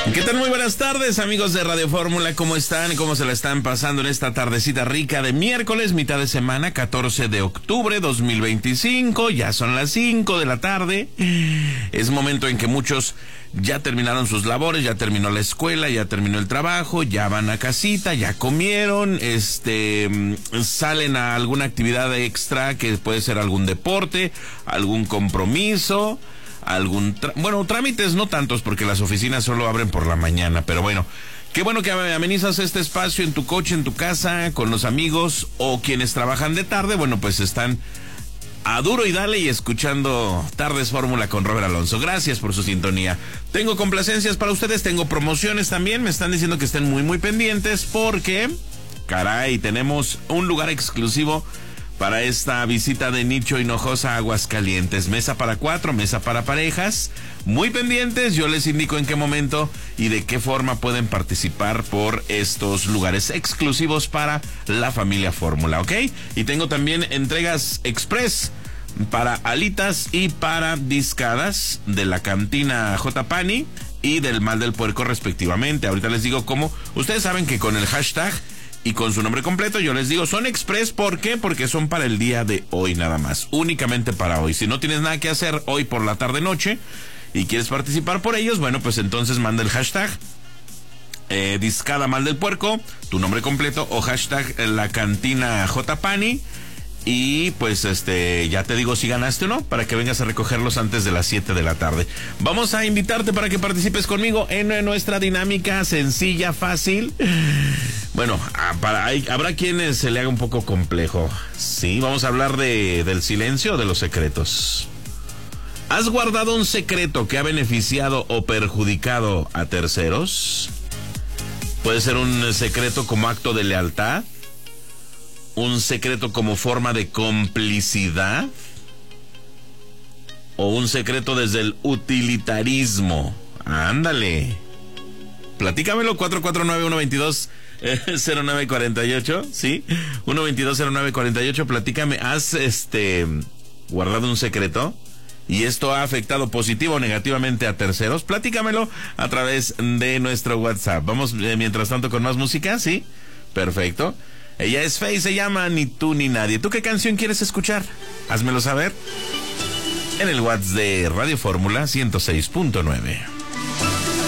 ¿Qué tal? Muy buenas tardes, amigos de Radio Fórmula. ¿Cómo están? ¿Cómo se la están pasando en esta tardecita rica de miércoles, mitad de semana, 14 de octubre 2025? Ya son las 5 de la tarde. Es momento en que muchos ya terminaron sus labores, ya terminó la escuela, ya terminó el trabajo, ya van a casita, ya comieron, salen a alguna actividad extra que puede ser algún deporte, algún compromiso, trámites no tantos porque las oficinas solo abren por la mañana, pero bueno, qué bueno que amenizas este espacio en tu coche, en tu casa, con los amigos o quienes trabajan de tarde. Bueno, pues están a duro y dale y escuchando Tardes Fórmula con Robert Alonso. Gracias por su sintonía. Tengo complacencias para ustedes, tengo promociones también. Me están diciendo que estén muy pendientes porque, caray, tenemos un lugar exclusivo para esta visita de Nicho Hinojosa a Aguascalientes. Mesa para 4, mesa para parejas. Muy pendientes, yo les indico en qué momento y de qué forma pueden participar por estos lugares exclusivos para la familia Fórmula, ¿ok? Y tengo también entregas express para alitas y para discadas de la cantina J. Pani y del Mal del Puerco respectivamente. Ahorita les digo cómo. Ustedes saben que con el hashtag y con su nombre completo, yo les digo, son express. ¿Por qué? Porque son para el día de hoy nada más, únicamente para hoy. Si no tienes nada que hacer hoy por la tarde-noche y quieres participar por ellos, bueno, pues entonces manda el hashtag discada Mal del Puerco, tu nombre completo, o hashtag la cantina J. Pani. Y pues ya te digo si ganaste o no, para que vengas a recogerlos antes de las 7 de la tarde. Vamos a invitarte para que participes conmigo en nuestra dinámica sencilla, fácil. Bueno, habrá quienes se le haga un poco complejo. Sí, vamos a hablar del silencio o de los secretos. ¿Has guardado un secreto que ha beneficiado o perjudicado a terceros? Puede ser un secreto como acto de lealtad, un secreto como forma de complicidad, o un secreto desde el utilitarismo. Ándale. Platícamelo, 449-122-0948, ¿sí? 122-0948, platícame, ¿has guardado un secreto? ¿Y esto ha afectado positivo o negativamente a terceros? Platícamelo a través de nuestro WhatsApp. Vamos, mientras tanto, con más música, ¿sí? Perfecto. Ella es Faye, se llama Ni tú ni nadie. ¿Tú qué canción quieres escuchar? Házmelo saber en el WhatsApp de Radio Fórmula 106.9.